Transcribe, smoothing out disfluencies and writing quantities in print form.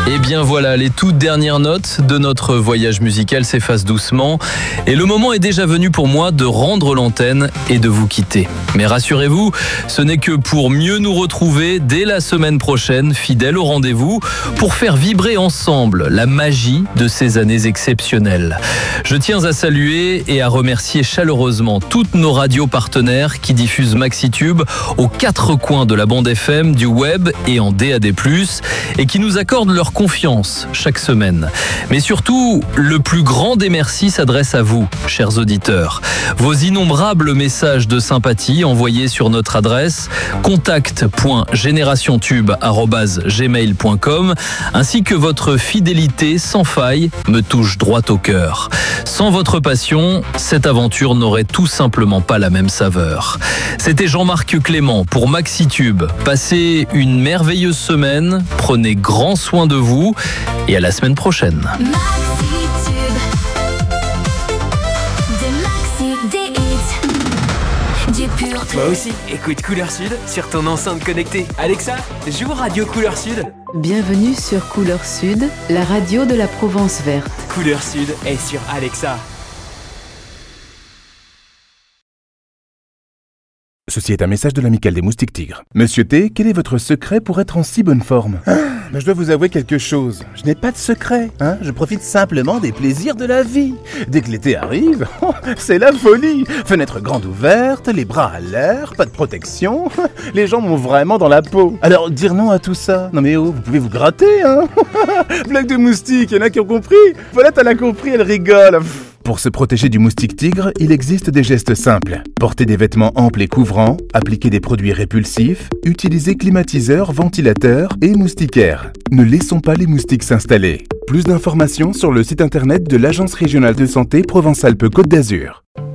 Et bien voilà, les toutes dernières notes de notre voyage musical s'effacent doucement et le moment est déjà venu pour moi de rendre l'antenne et de vous quitter. Mais rassurez-vous, ce n'est que pour mieux nous retrouver dès la semaine prochaine, fidèles au rendez-vous, pour faire vibrer ensemble la magie de ces années exceptionnelles. Je tiens à saluer et à remercier chaleureusement toutes nos radios partenaires qui diffusent MaxiTube aux 4 coins de la bande FM, du web et en DAB+, et qui nous accordent leur confiance chaque semaine. Mais surtout, le plus grand des merci s'adresse à vous, chers auditeurs. Vos innombrables messages de sympathie envoyés sur notre adresse contact.generationtube@gmail.com ainsi que votre fidélité sans faille me touche droit au cœur. Sans votre passion, cette aventure n'aurait tout simplement pas la même saveur. C'était Jean-Marc Clément pour MaxiTube. Passez une merveilleuse semaine, prenez grand soin de vous et à la semaine prochaine. Toi aussi, écoute Couleur Sud sur ton enceinte connectée. Alexa, joue Radio Couleur Sud. Bienvenue sur Couleur Sud, la radio de la Provence verte. Couleur Sud est sur Alexa. Ceci est un message de l'amicale des moustiques tigres. Monsieur T, quel est votre secret pour être en si bonne forme ? Je dois vous avouer quelque chose. Je n'ai pas de secret. Je profite simplement des plaisirs de la vie. Dès que l'été arrive, c'est la folie. Fenêtre grande ouverte, les bras à l'air, pas de protection. Les gens m'ont vraiment dans la peau. Alors, dire non à tout ça. Non mais oh, vous pouvez vous gratter, Blague de moustique, il y en a qui ont compris. Voilà, elle a compris, elle rigole. Pour se protéger du moustique tigre, il existe des gestes simples. Porter des vêtements amples et couvrants, appliquer des produits répulsifs, utiliser climatiseurs, ventilateurs et moustiquaires. Ne laissons pas les moustiques s'installer. Plus d'informations sur le site internet de l'Agence régionale de santé Provence-Alpes-Côte d'Azur.